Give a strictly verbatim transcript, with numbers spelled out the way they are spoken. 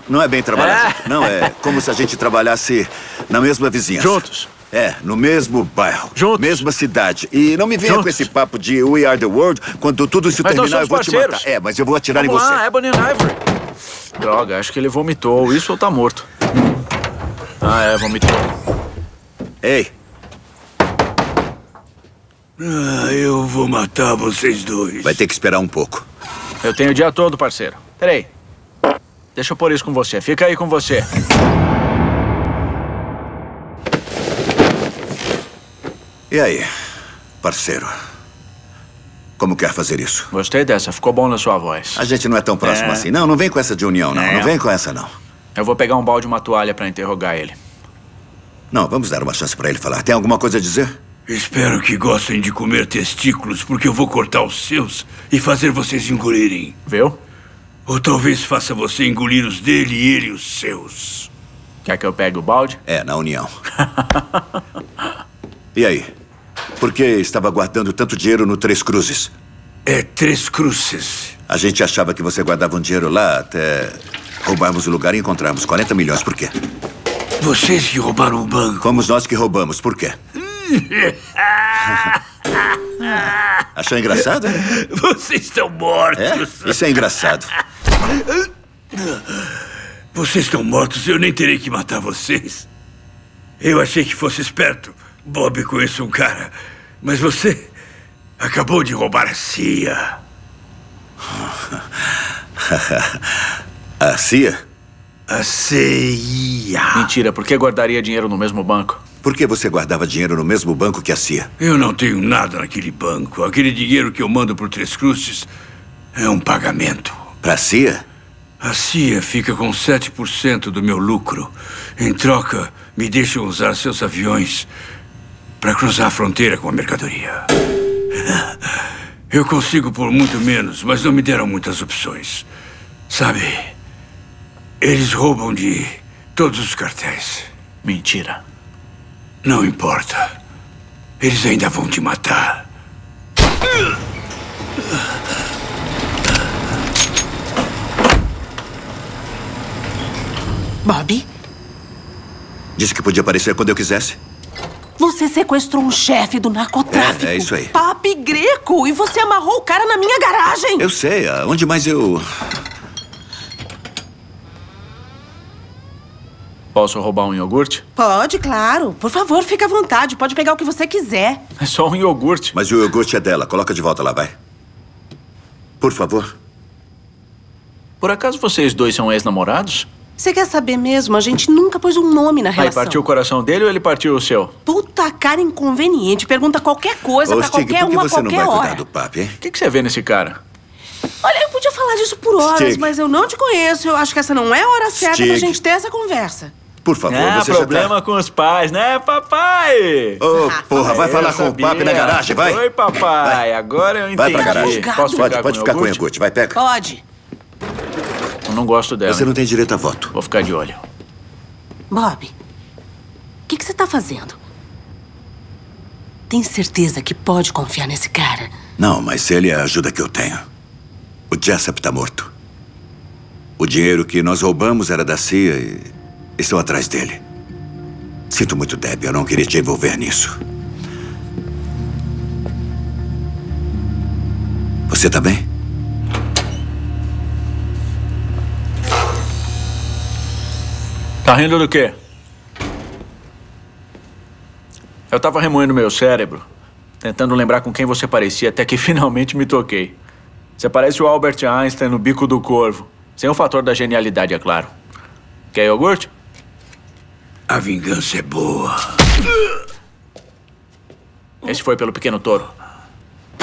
não é bem trabalhar É. junto. Não, é como se a gente trabalhasse na mesma vizinhança. Juntos. É, no mesmo bairro. Juntos. Mesma cidade. E não me venha Juntos. com esse papo de We Are The World. Quando tudo isso Mas nós terminar, eu vou somos te parceiros. matar. É, mas eu vou atirar Vamos em você. lá, Ebony and Ivory. Droga, acho que ele vomitou. Isso ou tá morto? Ah, é, vomitou. Ei, Ah, eu vou matar vocês dois. vai ter que esperar um pouco. Eu tenho o dia todo, parceiro. Peraí. Deixa eu pôr isso com você. Fica aí com você. E aí, parceiro? Como quer fazer isso? Gostei dessa. Ficou bom na sua voz. A gente não é tão próximo É. assim. Não, não vem com essa de união, não. É. Não vem com essa, não. Eu vou pegar um balde e uma toalha pra interrogar ele. Não, vamos dar uma chance pra ele falar. Tem alguma coisa a dizer? Espero que gostem de comer testículos, porque eu vou cortar os seus e fazer vocês engolirem. Viu? Ou talvez faça você engolir os dele e ele os seus. Quer que eu pegue o balde? É, na união. E aí? Por que estava guardando tanto dinheiro no Três Cruzes? É Três Cruzes. A gente achava que você guardava um dinheiro lá até roubarmos o lugar e encontrarmos quarenta milhões. Por quê? Vocês que roubaram o banco. Fomos nós que roubamos. Por quê? Achou engraçado? Vocês estão mortos. É? Isso é engraçado. Vocês estão mortos, eu nem terei que matar vocês. Eu achei que fosse esperto. Bob, conheço um cara. Mas você acabou de roubar a C I A. A C I A? A C I A. Mentira, por que guardaria dinheiro no mesmo banco? Por que você guardava dinheiro no mesmo banco que a C I A? Eu não tenho nada naquele banco. Aquele dinheiro que eu mando por Três Cruzes é um pagamento. Pra C I A? A C I A fica com sete por cento do meu lucro. Em troca, me deixam usar seus aviões para cruzar a fronteira com a mercadoria. Eu consigo por muito menos, mas não me deram muitas opções. Sabe, eles roubam de todos os cartéis. Mentira. Não importa. Eles ainda vão te matar. Bob, Disse que podia aparecer quando eu quisesse. você sequestrou um chefe do narcotráfico. É, é isso aí. Papi Greco, e você amarrou o cara na minha garagem. Eu sei. Onde mais eu... Posso roubar um iogurte? Pode, claro. Por favor, fique à vontade. Pode pegar o que você quiser. É só um iogurte. Mas o iogurte é dela. Coloca de volta lá, vai. Por favor. Por acaso vocês dois são ex-namorados? Você quer saber mesmo? A gente nunca pôs um nome na Aí relação. partiu o coração dele ou ele partiu o seu? Puta cara inconveniente. Pergunta qualquer coisa Ô, pra Stig, qualquer por que uma a você não qualquer vai cuidar hora. do papo, hein? O que, que você vê nesse cara? Olha, eu podia falar disso por horas, Stig. mas eu não te conheço. Eu acho que essa não é a hora certa Stig. pra gente ter essa conversa. Por favor, Ah, você problema já com os pais, né, papai? tá... Ô, porra, vai Eu falar com o sabia. papo na garagem, vai. Oi, papai. Agora eu entendi. Vai pra garagem. Folgado. Posso Pode, ficar pode com ficar com o iogurte? iogurte. Vai, pega. Pode. Eu não gosto dela. Você não tem direito a voto. Vou ficar de olho. Bob, o que, que você tá fazendo? Tem certeza que pode confiar nesse cara? Não, mas ele é a ajuda que eu tenho. O Jessup tá morto. O dinheiro que nós roubamos era da C I A e estou atrás dele. Sinto muito, Debbie. Eu não queria te envolver nisso. Você tá bem? Tá rindo do quê? Eu tava remoendo meu cérebro, tentando lembrar com quem você parecia, até que finalmente me toquei. Você parece o Albert Einstein no Bico do Corvo. Sem o fator da genialidade, é claro. Quer iogurte? A vingança é boa. Esse foi pelo Pequeno Touro.